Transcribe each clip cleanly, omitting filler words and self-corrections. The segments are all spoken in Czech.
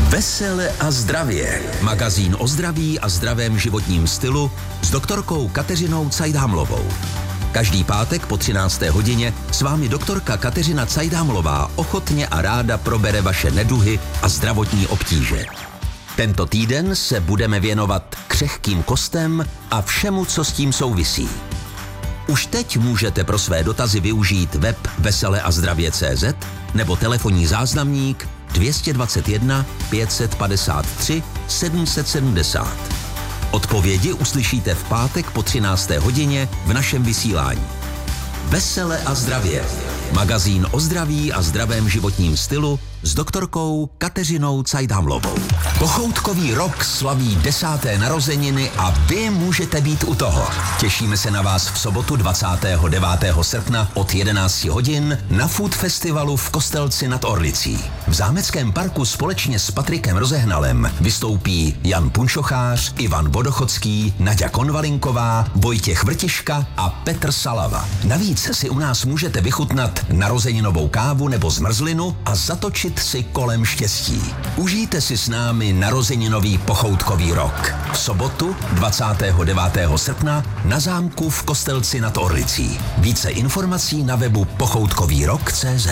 Vesele a zdravě. Magazín o zdraví a zdravém životním stylu s doktorkou Kateřinou Cajdhamlovou. Každý pátek po 13. hodině s vámi doktorka Kateřina Cajdhamlová ochotně a ráda probere vaše neduhy a zdravotní obtíže. Tento týden se budeme věnovat křehkým kostem a všemu, co s tím souvisí. Už teď můžete pro své dotazy využít web veseleazdravě.cz nebo telefonní záznamník 221 553 770. Odpovědi uslyšíte v pátek po 13. hodině v našem vysílání. Vesele a zdravě. Magazín o zdraví a zdravém životním stylu s doktorkou Kateřinou Cajdhamlovou. Pochoutkový rok slaví 10. narozeniny a vy můžete být u toho. Těšíme se na vás v sobotu 29. srpna od 11 hodin na Food Festivalu v Kostelci nad Orlicí. V Zámeckém parku společně s Patrikem Rozehnalem vystoupí Jan Punčochář, Ivan Vodochodský, Naďa Konvalinková, Vojtěch Vrtiška a Petr Salava. Navíc si u nás můžete vychutnat narozeninovou kávu nebo zmrzlinu a zatočit si kolem štěstí. Užijte si s námi narozeninový pochoutkový rok. V sobotu 29. srpna na zámku v Kostelci nad Orlicí. Více informací na webu pochoutkovýrok.cz.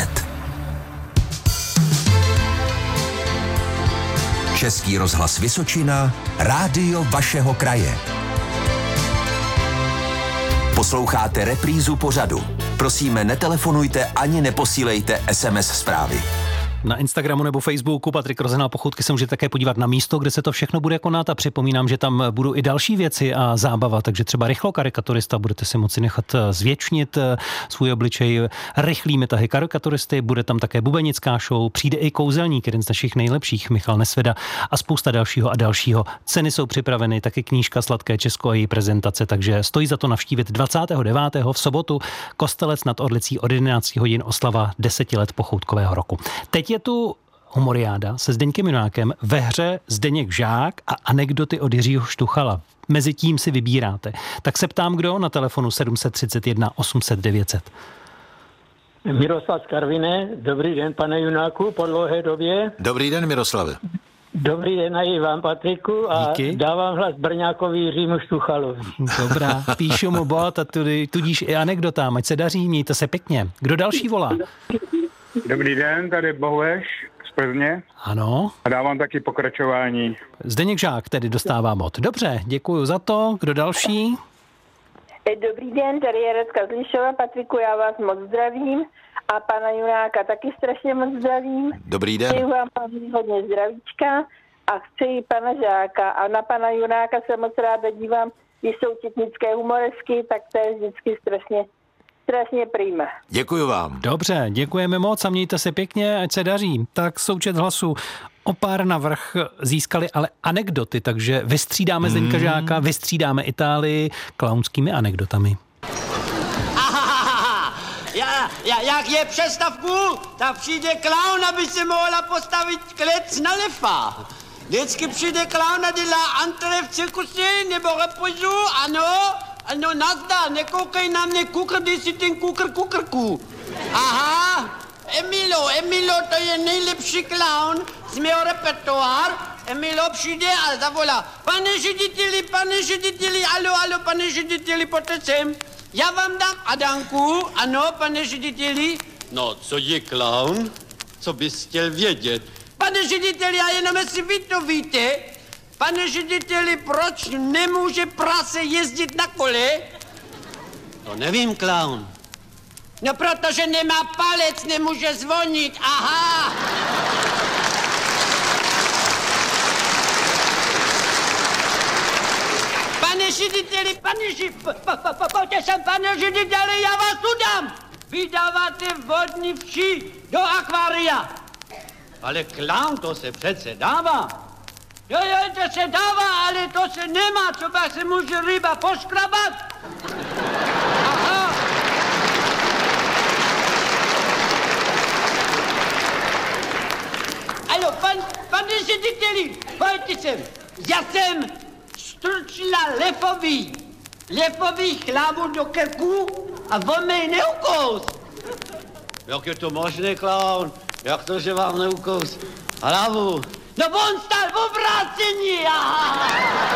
Český rozhlas Vysočina, rádio vašeho kraje. Posloucháte reprízu pořadu. Prosíme, netelefonujte ani neposílejte SMS zprávy. Na Instagramu nebo Facebooku Patrik Rozehnal Pochoutky se můžete také podívat na místo, kde se to všechno bude konat a připomínám, že tam budou i další věci a zábava, takže třeba rychlo karikaturista, budete si moci nechat zvětšnit svůj obličej rychlými tahy karikaturisty, bude tam také bubenická show, přijde i kouzelník, jeden z našich nejlepších, Michal Nesveda a spousta dalšího a dalšího. Ceny jsou připraveny, taky knížka Sladké Česko a její prezentace, takže stojí za to navštívit 29. v sobotu Kostelec nad Orlicí od 11 hodin oslava 10 let pochoutkového roku. Teď je tu humoriáda se Zdeňkem Junákem, ve hře Zdeněk Žák a anekdoty od Jiřího Štuchala. Mezi tím si vybíráte. Tak se ptám, kdo na telefonu 731 800 900. Miroslav z Karviné. Dobrý den, pane Junáku, po dlouhé době. Dobrý den, Miroslave. Dobrý den i vám, Patriku, a díky. Dávám hlas Brňákovi Jiřímu Štuchalovi. Dobrá, píšu mu bod a tudíž i anekdotám, ať se daří, mějte se pěkně. Kdo další volá? Dobrý den, tady Bohueš z Plzně. Ano. A dávám taky pokračování. Zdeněk Žák tedy dostává bod. Dobře, děkuju za to. Kdo další? Dobrý den, tady je Radka z Lišova. Patriku, já vás moc zdravím a pana Junáka taky strašně moc zdravím. Dobrý den. Přeji vám hodně zdravíčka a chci pana Žáka a na pana Junáka se moc ráda dívám, když jsou četnické humoresky, tak to je vždycky strašně prima. Děkuju vám. Dobře, děkujeme moc a mějte se pěkně, ať se daří. Tak součet hlasů o pár navrch získali ale anekdoty, takže vystřídáme Zdeňka Žáka, vystřídáme Itálii klaunskými anekdotami. Jak je přestavku, tak přijde klaun, aby se mohla postavit klec na lefa. Vždycky přijde klaun a dělá antre v cirkusi nebo repozu, ano, nazdar, nekoukej na mě, kukr, dej si ten kukr. Aha, Emilo, to je nejlepší klaun z mého repertoár. Emilo přijde a zavolá, pane řediteli, alo, pane řediteli, pojďte sem. Já vám dám Adanku, ano, pane řediteli. No, co je klaun? Co bys chtěl vědět? Pane řediteli, a jenom jestli vy to víte, pane řediteli, proč nemůže prase jezdit na kole? To nevím, klaun. No, protože nemá palec, nemůže zvonit, aha. Pane řediteli, pojďte sem, pane řediteli, já vás udám. Vy dáváte vodní vši do akvária. Ale klaun, to se přece dává. Jo, to se dává, ale to se nemá, třeba se může ryba poškrabat. Aha. Alo, pane řediteli, pojďte sem. Já jsem strčila lefový hlavu do krku a on mě neukous. Jak je to možné, klaun? Jak to, že vám neukous hlavu? No on stal v obrácení, aha!